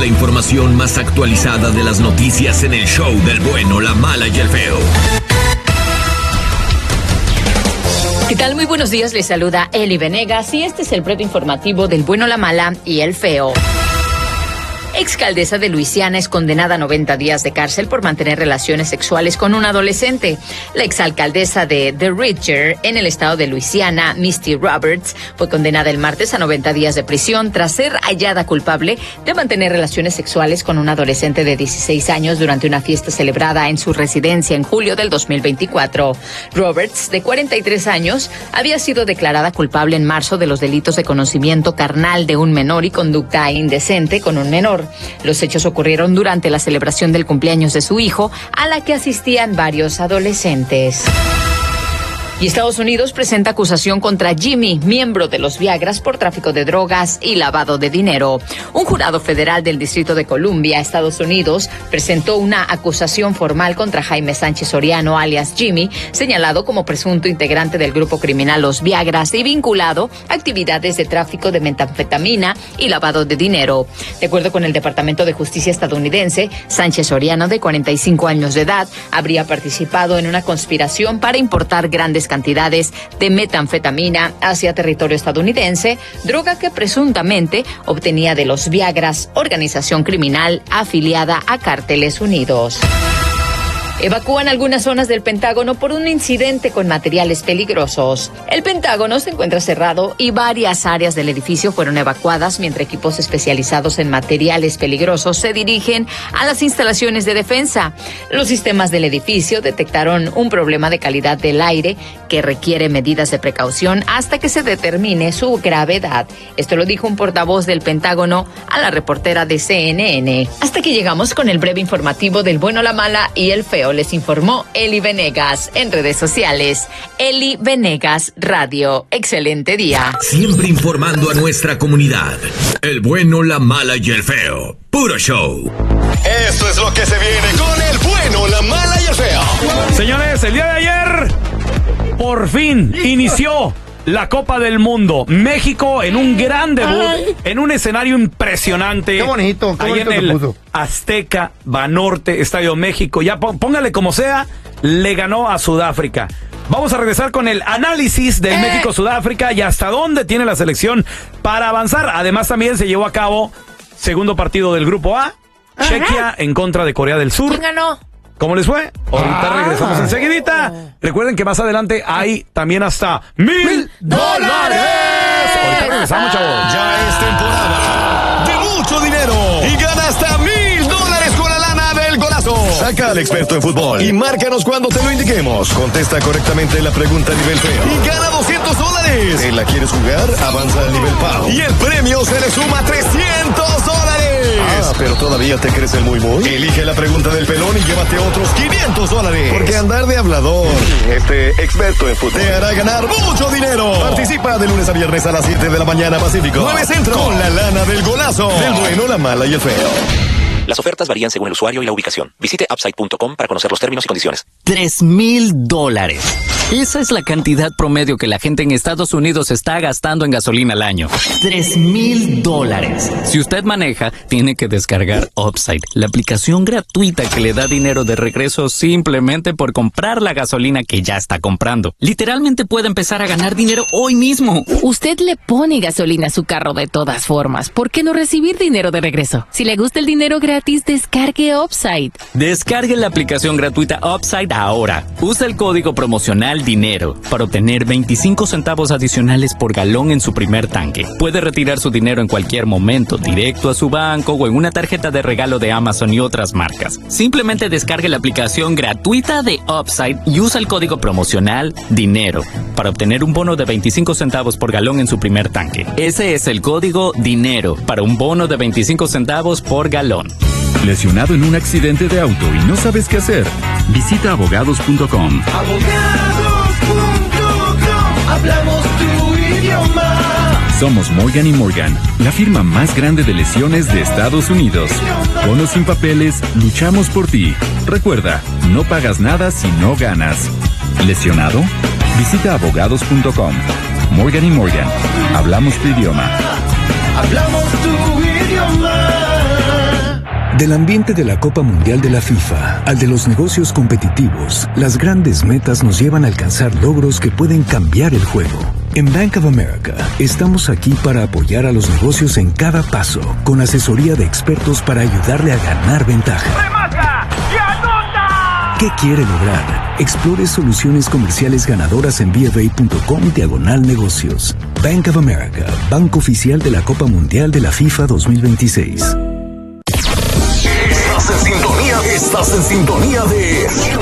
la información más actualizada de las noticias en el show del bueno, la mala y el feo. ¿Qué tal? Muy buenos días, les saluda Eli Venegas y este es el breve informativo del bueno, la mala y el feo. Exalcaldesa de Luisiana es condenada a 90 días de cárcel por mantener relaciones sexuales con un adolescente. La exalcaldesa de The Ridger, en el estado de Luisiana, Misty Roberts, fue condenada el martes a 90 días de prisión tras ser hallada culpable de mantener relaciones sexuales con un adolescente de 16 años durante una fiesta celebrada en su residencia en julio del 2024. Roberts, de 43 años, había sido declarada culpable en marzo de los delitos de conocimiento carnal de un menor y conducta indecente con un menor. Los hechos ocurrieron durante la celebración del cumpleaños de su hijo, a la que asistían varios adolescentes. Y Estados Unidos presenta acusación contra Jimmy, miembro de los Viagras, por tráfico de drogas y lavado de dinero. Un jurado federal del Distrito de Columbia, Estados Unidos, presentó una acusación formal contra Jaime Sánchez Soriano, alias Jimmy, señalado como presunto integrante del grupo criminal Los Viagras y vinculado a actividades de tráfico de metanfetamina y lavado de dinero. De acuerdo con el Departamento de Justicia estadounidense, Sánchez Soriano, de 45 años de edad, habría participado en una conspiración para importar grandes cantidades de metanfetamina hacia territorio estadounidense, droga que presuntamente obtenía de los Viagras, organización criminal afiliada a Cárteles Unidos. Evacúan algunas zonas del Pentágono por un incidente con materiales peligrosos. El Pentágono se encuentra cerrado y varias áreas del edificio fueron evacuadas mientras equipos especializados en materiales peligrosos se dirigen a las instalaciones de defensa. Los sistemas del edificio detectaron un problema de calidad del aire que requiere medidas de precaución hasta que se determine su gravedad. Esto lo dijo un portavoz del Pentágono a la reportera de CNN. Hasta que llegamos con el breve informativo del bueno, la mala y el feo. Les informó Eli Venegas en redes sociales. Eli Venegas Radio. Excelente día. Siempre informando a nuestra comunidad. El bueno, la mala y el feo. Puro show. Esto es lo que se viene con el bueno, la mala y el feo. Señores, el día de ayer, por fin inició la Copa del Mundo. México en un gran debut, en un escenario impresionante. Qué bonito ahí en el Azteca, Banorte, Estadio México. Ya póngale como sea, le ganó a Sudáfrica. Vamos a regresar con el análisis del México-Sudáfrica y hasta dónde tiene la selección para avanzar. Además, también se llevó a cabo segundo partido del Grupo A. Chequia en contra de Corea del Sur. ¿Quién ganó? ¿Cómo les fue? Ahorita regresamos enseguidita. Recuerden que más adelante hay también hasta $1,000. Ahorita regresamos, chavos. Ya es temporada de mucho dinero y gana hasta $1,000 con la lana del golazo. Saca al experto en fútbol y márcanos cuando te lo indiquemos. Contesta correctamente la pregunta a nivel feo y gana $200. ¿Te la quieres jugar? Avanza al nivel Pau y el premio se le suma $300. Pero todavía te crees el muy. Elige la pregunta del pelón y llévate otros $500. Porque andar de hablador, experto en fútbol, te hará ganar mucho dinero. Participa de lunes a viernes a las 7 de la mañana Pacífico, 9 Centro, con la lana del golazo. Del bueno, la mala y el feo. Las ofertas varían según el usuario y la ubicación. Visite upside.com para conocer los términos y condiciones. $3,000. Esa es la cantidad promedio que la gente en Estados Unidos está gastando en gasolina al año. $3,000. Si usted maneja, tiene que descargar Upside, la aplicación gratuita que le da dinero de regreso simplemente por comprar la gasolina que ya está comprando. Literalmente puede empezar a ganar dinero hoy mismo. Usted le pone gasolina a su carro de todas formas. ¿Por qué no recibir dinero de regreso? Si le gusta el dinero gratis, descargue Upside. Descargue la aplicación gratuita Upside ahora. Usa el código promocional DINERO para obtener 25 centavos adicionales por galón en su primer tanque. Puede retirar su dinero en cualquier momento, directo a su banco o en una tarjeta de regalo de Amazon y otras marcas. Simplemente descargue la aplicación gratuita de Upside y usa el código promocional DINERO para obtener un bono de 25 centavos por galón en su primer tanque. Ese es el código DINERO para un bono de 25 centavos por galón. ¿Lesionado en un accidente de auto y no sabes qué hacer? Visita abogados.com. Hablamos tu idioma. Somos Morgan & Morgan, la firma más grande de lesiones de Estados Unidos. Con o sin papeles, luchamos por ti. Recuerda, no pagas nada si no ganas. ¿Lesionado? Visita abogados.com. Morgan & Morgan, hablamos tu idioma. Hablamos tu idioma. Del ambiente de la Copa Mundial de la FIFA al de los negocios competitivos, las grandes metas nos llevan a alcanzar logros que pueden cambiar el juego. En Bank of America estamos aquí para apoyar a los negocios en cada paso, con asesoría de expertos para ayudarle a ganar ventaja. ¡Remarca y anota! ¿Qué quiere lograr? Explore soluciones comerciales ganadoras en BofA.com/negocios. Bank of America, banco oficial de la Copa Mundial de la FIFA 2026. Estás en sintonía de